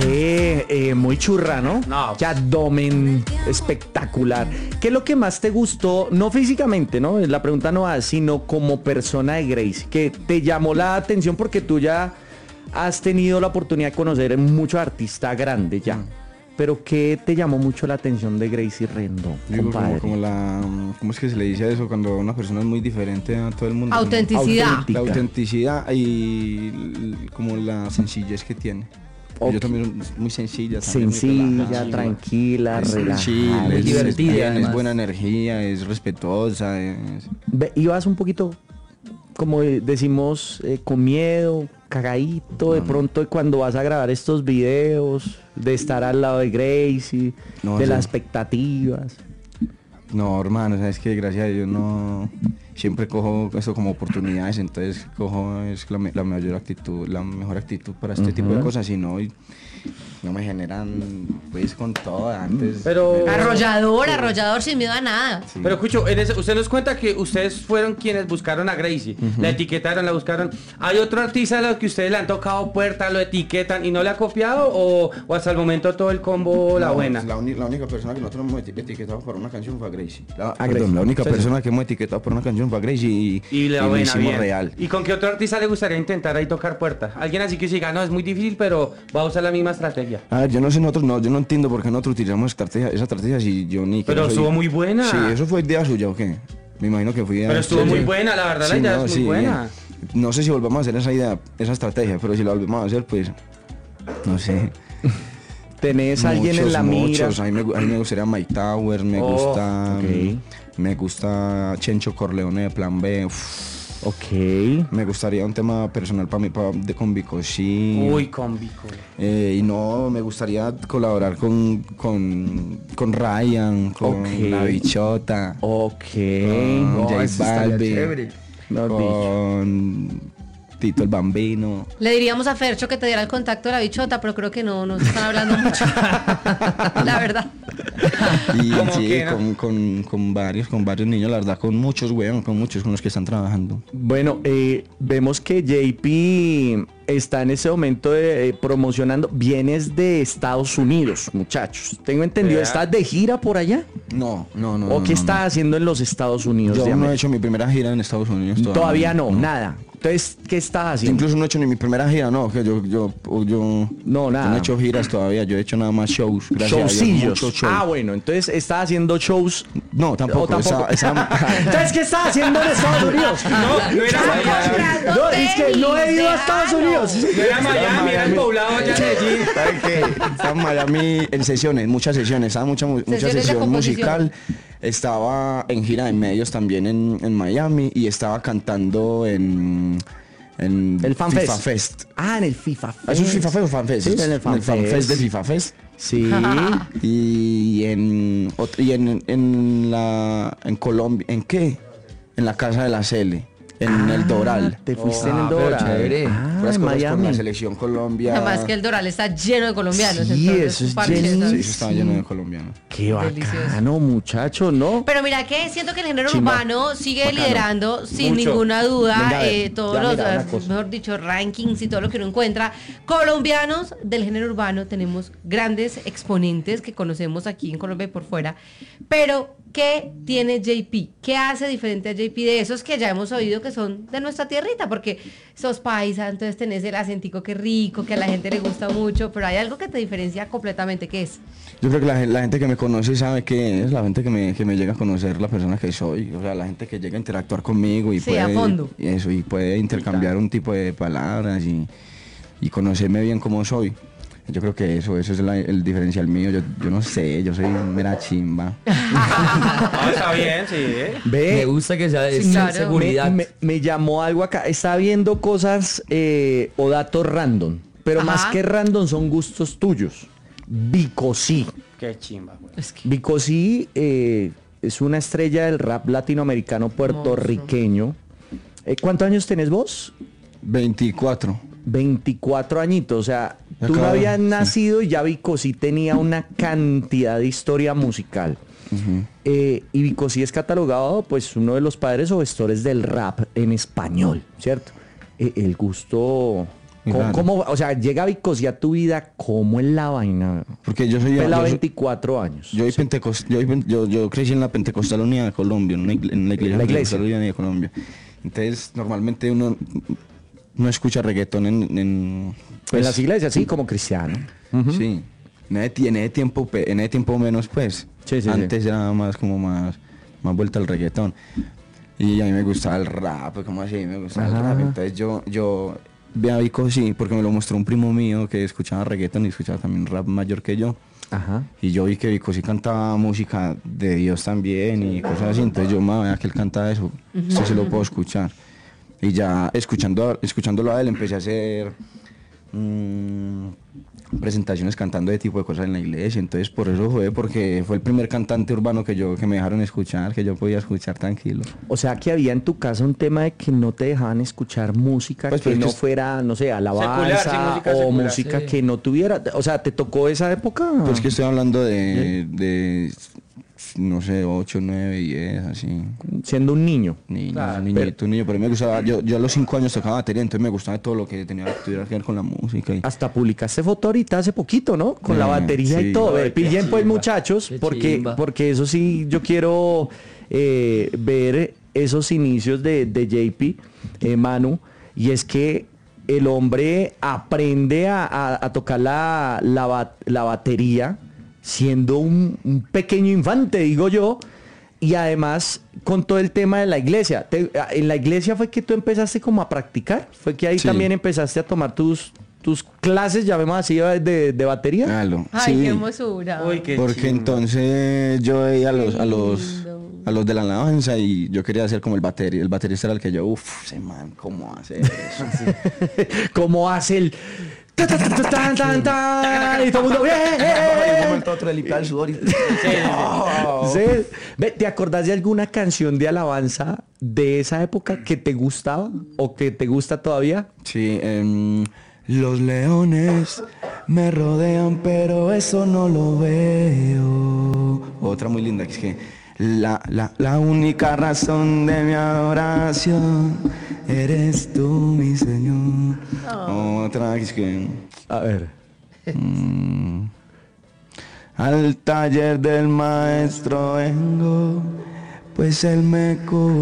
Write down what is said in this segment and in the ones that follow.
Muy churra, ¿no? No. Qué abdomen espectacular. ¿Qué es lo que más te gustó? No físicamente, ¿no? La pregunta no va, sino como persona de Gracie. Que te llamó la atención porque tú ya has tenido la oportunidad de conocer muchos artistas grandes ya. Pero ¿qué te llamó mucho la atención de Gracie Rendón, Digo, compadre? ¿cómo es que se le dice a eso cuando una persona es muy diferente a todo el mundo? Autenticidad. La autenticidad y como la sencillez que tiene. Ok. Yo también muy sencilla. También muy Sencilla, relajada. tranquila, Es relajada. chill, es divertida, bien, además. es buena energía, es respetuosa. Ibas un poquito, como decimos, con miedo, cagadito, de pronto cuando vas a grabar estos videos, de estar al lado de Gracie, No, de sí. las expectativas. No, hermano, sabes que gracias a Dios no siempre cojo eso como oportunidades, entonces cojo la mayor actitud, la mejor actitud para este tipo de cosas, y no me generan pues con todo antes. Pero- Arrollador sin miedo a nada. Sí. Pero Cucho, usted nos cuenta que ustedes fueron quienes buscaron a Gracie, la etiquetaron, la buscaron. ¿Hay otro artista a los que ustedes le han tocado puerta, lo etiquetan y no le ha copiado? ¿O hasta el momento todo el combo la No, buena? La única persona que nosotros hemos etiquetado por una canción fue a Gracie. Gracie. Perdón, la única Sí, persona que hemos etiquetado por una canción fue a Gracie Y la lo buena, hicimos bien. real. ¿Y con qué otro artista le gustaría intentar ahí tocar puerta? Alguien así que diga, no, es muy difícil, pero va a usar la misma estrategia. A ver, yo no sé yo no entiendo por qué nosotros utilizamos esa estrategia si yo ni... que Pero no soy- estuvo muy buena. Sí, eso fue idea suya o qué. Me imagino que fue idea... Pero estuvo Sí, muy sí. buena, la verdad, la idea es muy buena. No sé si volvamos a hacer esa idea, esa estrategia, pero si la volvemos a hacer, pues... No sé. ¿Tenés alguien en la mira? Muchos. A mí me gustaría Mike Towers, me gusta Chencho Corleone de Plan B. Ok. Me gustaría un tema personal para mí, con Vico, sí. Uy, con Vico. Y no, me gustaría colaborar con Ryan, con Ok. La Bichota, Ok. con No, J eso estaría Balvin, chévere. Mejor dicho. con Tito el Bambino. Le diríamos a Fercho que te diera el contacto de la bichota, pero creo que no se están hablando mucho. La verdad. Y ¿Cómo sí, que no? con varios niños, la verdad, con muchos, weón, con muchos con los que están trabajando. Bueno, vemos que JP está en ese momento promocionando. Vienes de Estados Unidos, muchachos. Tengo entendido, Vea. ¿estás de gira por allá? No. ¿O qué estás haciendo en los Estados Unidos? Yo de no he América? hecho mi primera gira en Estados Unidos. Todavía no, nada. Entonces, ¿qué estás haciendo? Incluso no he hecho ni mi primera gira, no, que yo No, nada. no he hecho giras todavía, yo he hecho nada más shows, gracias a Dios, Showcillos. muchos shows. Ah, bueno, entonces estás haciendo shows. No, tampoco. ¿O tampoco? esa- Entonces, ¿qué estás haciendo en Estados Unidos? No era Miami. No, es que no he ido a Estados Unidos. No era Miami, era el poblado allá de allí. ¿Sabes qué? Estaba en Miami en sesiones, muchas sesiones, estaba mucha Sesiones de sesión composición. musical. Estaba en gira de medios también en Miami y estaba cantando en El Fan FIFA Fest. Fest. Ah, en el FIFA Fest. ¿Eso es FIFA Fest o Fan Fest? Sí, en el Fan Fest. de FIFA Fest. Sí. Y en Colombia, ¿en qué? En la Casa de la Cele, en el Doral. Te fuiste en el pero Doral. chévere. Ah, Puras en cosas con Miami. la selección Colombia. Además que el Doral está lleno de colombianos. Sí, entonces, eso es parche, lleno. ¿sabes? Sí, eso estaba lleno de colombianos. Qué Delicioso. bacano, muchacho, ¿no? Pero mira que siento que el género Chimba. urbano sigue Bacano. liderando sin Mucho. ninguna duda Venga, a ver, todos ya los, mira una cosa. mejor dicho, rankings y todo lo que uno encuentra. Colombianos del género urbano tenemos grandes exponentes que conocemos aquí en Colombia y por fuera. Pero, ¿qué tiene JP? ¿Qué hace diferente a JP de esos que ya hemos oído que son de nuestra tierrita? Porque sos paisa, entonces tenés el acentico que rico, que a la gente le gusta mucho, pero hay algo que te diferencia completamente, ¿qué es? Yo creo que la gente que me conoce sabe que es la gente que me llega a conocer la persona que soy, o sea, la gente que llega a interactuar conmigo y Sí, a fondo. y eso, y puede intercambiar un tipo de palabras y conocerme bien como soy. Yo creo que eso es el diferencial mío. Yo no sé, yo soy mera chimba. Ah, está bien, sí. Ve, Me gusta que sea de Sí, claro. seguridad. me llamó algo acá. Estaba viendo cosas o datos random. Pero Ajá. más que random son gustos tuyos. Vico sí. Qué chimba, güey. Es que Vico sí es una estrella del rap latinoamericano puertorriqueño. ¿Cuántos años tenés vos? 24. 24 añitos, o sea, tú no Acabo, habías sí. nacido y ya Vico sí tenía una cantidad de historia musical. Y Vico sí es catalogado pues uno de los padres o gestores del rap en español, ¿cierto? El gusto muy raro. ¿Cómo, o sea, llega Vicosí a tu vida, ¿cómo es la vaina? Porque yo soy... Pela yo soy- 24 años. Yo, yo crecí en la Pentecostal Unida de Colombia, en la iglesia La iglesia. Pentecostal Unida de Colombia. Entonces, normalmente uno no escucha reggaetón En pues, las iglesias, sí, como cristiano. Sí. En ese tiempo menos, pues. Sí, sí, Antes era más más vuelta al reggaetón. Y a mí me gustaba el rap, como así, me gustaba el rap. Entonces yo vi a Vico, sí, porque me lo mostró un primo mío que escuchaba reggaetón y escuchaba también rap mayor que yo. Ajá. Y yo vi que Vico sí cantaba música de Dios también y cosas así. Entonces yo, vea que él canta eso, esto se lo puedo escuchar. Y ya escuchándolo a él empecé a hacer presentaciones cantando de tipo de cosas en la iglesia. Entonces por eso fue, porque fue el primer cantante urbano que me dejaron escuchar, que yo podía escuchar tranquilo. O sea que había en tu casa un tema de que no te dejaban escuchar música Pues, que pero no es que- fuera, no sé, Secular, alabanza sí, música o secular, música sí. que no tuviera. O sea, ¿te tocó esa época? Pues que estoy hablando de no sé, 8, 9, 10, así. Siendo un niño. Niño, Claro, niñito, niño, pero me gustaba, yo a los 5 años tocaba batería, entonces me gustaba todo lo que tuviera que ver con la música. Y, Hasta publicaste foto ahorita hace poquito, ¿no? Con la batería y sí. todo. Ay, qué Pillen pues chimba. muchachos, Qué porque chimba. eso sí, yo quiero ver esos inicios de JP, Manu, y es que el hombre aprende a tocar la batería siendo un pequeño infante, digo yo, y además con todo el tema de la iglesia. ¿En la iglesia fue que tú empezaste como a practicar? ¿Fue que ahí Sí. también empezaste a tomar tus clases, llamemos así, de batería? Claro, Ay, sí, qué hermosura. Uy, qué porque chimba. entonces yo veía a Qué los de la alabanza y yo quería ser como el baterista. El baterista era el que yo, ese man, ¿cómo hace eso? ¿Cómo hace el... ta, ta, ta, ta, tan, tan, tan, y todo el mundo... De un ¡bien! momento a otro le limpiaba el sudor y... Sí. Ve, ¿te acordás de alguna canción de alabanza de esa época que te gustaba o que te gusta todavía? Sí, los leones me rodean, pero eso no lo veo. Otra muy linda, que es que la única razón de mi adoración eres tú, mi Señor. Otra, que es que... A ver. Al taller del maestro vengo, pues él me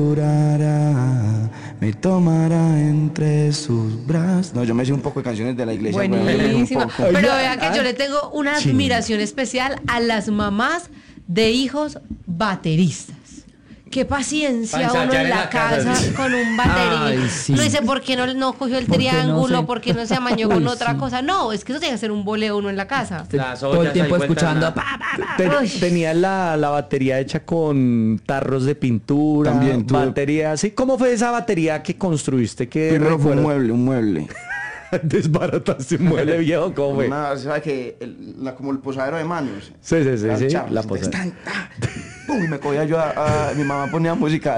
curará, me tomará entre sus brazos. No, yo me sé un poco de canciones de la iglesia. bueno, Buenísima. un poco. Pero Oiga, vea que yo le tengo una sí. admiración especial a las mamás de hijos bateristas. Qué paciencia Pa' uno ensayar en la casa sí. con un batería. Ay, sí. No dice por qué no cogió el ¿Por qué no triángulo, sé? por qué no se amañó con Uy, otra sí. cosa. No, es que eso tiene que ser un boleo uno en la casa. Las Todo el ollas tiempo ahí vueltas escuchando. nada. Uy. Tenía la batería hecha con tarros de pintura, También tuve- batería, ¿sí? ¿Cómo fue esa batería que construiste? ¿Qué Primero fue recuerdas? un mueble. Desbarataste un mueble viejo, ¿cómo fue? ¿Sabes que como el posadero de manos? Sí, sí, sí, sí, Charles, la entonces, posada. pum, y me cogía yo mi mamá ponía música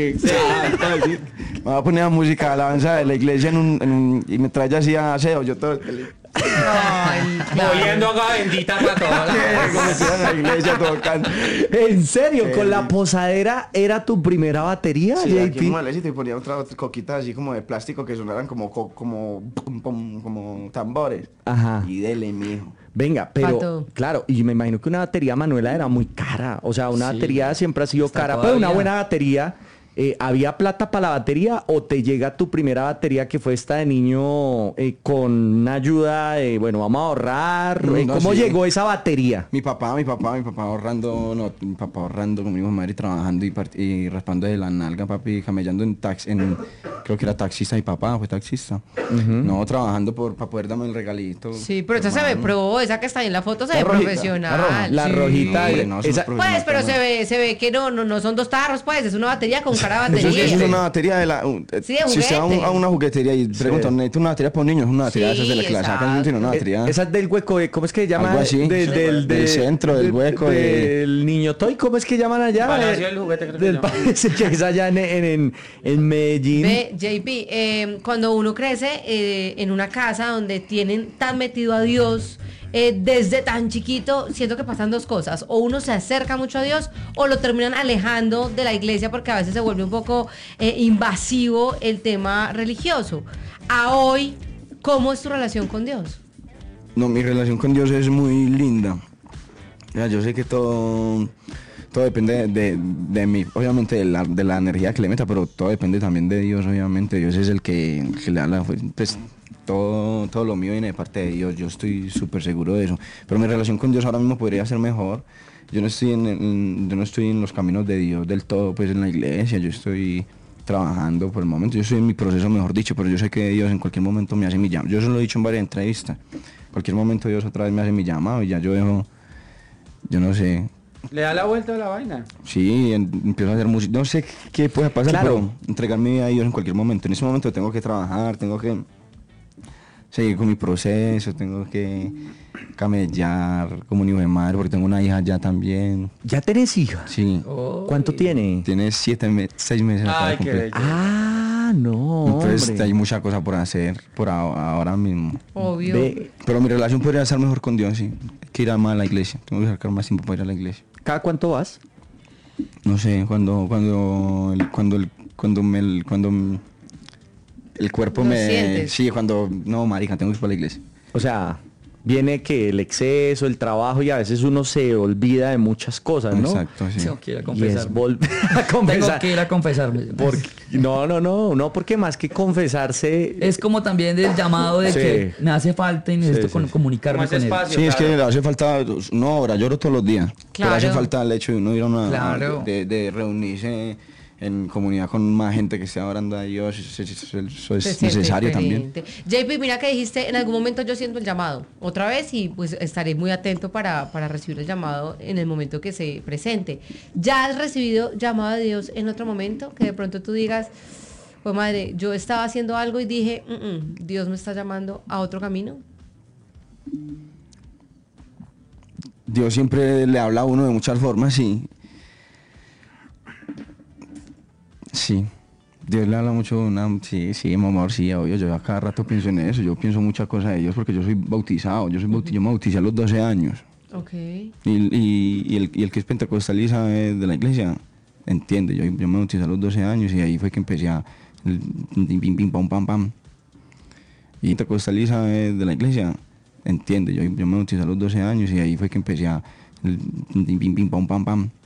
mi mamá ponía música de alabanza de la iglesia y me traía así a aseo, yo todo Ay, claro. Oliendo agua bendita para todas como si era en la iglesia tocando. ¿En serio? ¿Con la posadera era tu primera batería, Sí, aquí JP? en mueblecito y ponía otra coquita así como de plástico que sonaran como pum, pum, como tambores. Ajá. Y dele, mijo. Venga, pero Pato. claro, y me imagino que una batería Manuela era muy cara. O sea, una Sí. batería siempre ha sido Hasta cara, pero una todavía. buena batería. ¿Había plata para la batería o te llega tu primera batería que fue esta de niño con una ayuda de, bueno, vamos a ahorrar? No, ¿Cómo sí. llegó esa batería? Mi papá ahorrando, mi papá ahorrando con mi madre trabajando y raspando de la nalga, papi, camellando en taxi, creo que era taxista, mi papá fue taxista. No, trabajando para poder darme el regalito. Sí, pero esa se ve hermano. pro, esa que está ahí en la foto se La ve rojita, profesional. la roja. La Sí. rojita, Hombre, no, eso esa- es profesional, Pues, pero hermano. se ve que no son dos tarros, pues, es una batería con cara de Eso batería. es una batería de la... Sí, de si usted va juguete. a una juguetería y pregunta, ¿necesita una batería para un niño? Es una batería de esas de la que la sacan, exacto. no tiene una batería. esa es del hueco, ¿cómo es que se llama? Algo así. Del centro, del hueco, Del niño toy, ¿cómo es que llaman allá? Palacio del Juguete, creo que Del llaman. Palacio, que es allá en Medellín. Ve, JP, cuando uno crece en una casa donde tienen tan metido a Dios desde tan chiquito, siento que pasan dos cosas. O uno se acerca mucho a Dios o lo terminan alejando de la iglesia porque a veces se vuelve un poco invasivo el tema religioso. A hoy, ¿Cómo es tu relación con Dios? No, mi relación con Dios es muy linda. Ya, yo sé que todo depende de mí, obviamente de la energía que le meta, pero todo depende también de Dios, obviamente. Dios es el que le da pues, todo lo mío viene de parte de Dios, yo estoy súper seguro de eso. Pero mi relación con Dios ahora mismo podría ser mejor. Yo no estoy en los caminos de Dios del todo, pues en la iglesia, yo estoy trabajando por el momento, yo estoy en mi proceso, mejor dicho, pero yo sé que Dios en cualquier momento me hace mi llamado. Yo eso lo he dicho en varias entrevistas. En cualquier momento Dios otra vez me hace mi llamado y ya yo dejo, yo no sé. Le da la vuelta a la vaina. Sí, empiezo a hacer música. No sé qué puede pasar, Claro. pero entregar mi vida a Dios en cualquier momento. En ese momento tengo que trabajar, tengo que seguir con mi proceso, tengo que camellar como un hijo de madre, porque tengo una hija ya también. ¿Ya tenés hija? Sí, ¿Cuánto tiene? tiene 6 meses. acaba de Ay, qué cumplir. bello. Ah, no, Entonces hombre. hay mucha cosa por hacer por ahora mismo. Obvio. Ve, Pero mi relación podría ser mejor con Dios, sí. Hay que ir a más a la iglesia. Tengo que sacar más tiempo para ir a la iglesia. ¿cada cuánto vas? No sé, cuando el cuerpo Lo me... sientes. Sí, cuando... No, marica, tengo que ir para la iglesia. O sea, viene que el exceso, el trabajo y a veces uno se olvida de muchas cosas, ¿no? Exacto, sí. Tengo que ir a Y es confesar. volver a Tengo confesar. que ir a confesarme. Porque, no, porque más que confesarse... Es como también del llamado de Sí. que me hace falta y necesito Sí, sí. comunicarme Como ese con él. espacio. Sí, es que Claro. hace falta una hora, lloro todos los días. Pero hace Claro. falta el hecho de uno ir a una... Claro. De reunirse en comunidad con más gente que esté adorando a Dios. Eso Se es siente necesario también. diferente. JP, mira que dijiste, en algún momento yo siento el llamado. Otra vez y pues estaré muy atento para recibir el llamado en el momento que se presente. ¿Ya has recibido llamado de Dios en otro momento? Que de pronto tú digas, pues madre, yo estaba haciendo algo y dije, Dios me está llamando a otro camino. Dios siempre le habla a uno de muchas formas, sí. Sí. Dios le habla mucho, sí, mi amor, sí, obvio, yo a cada rato pienso en eso, yo pienso muchas cosas de Dios porque yo soy bautizado, yo me bauticé a los 12 años. Ok. Y el que es pentecostal y sabe de la iglesia, entiende, yo me bauticé a los 12 años y ahí fue que empecé a... Pim, pim, pam, pam, pam. Y pentecostal y sabe de la iglesia, entiende, yo me bauticé a los 12 años y ahí fue que empecé a... Pim, pim, pam, pam, pam.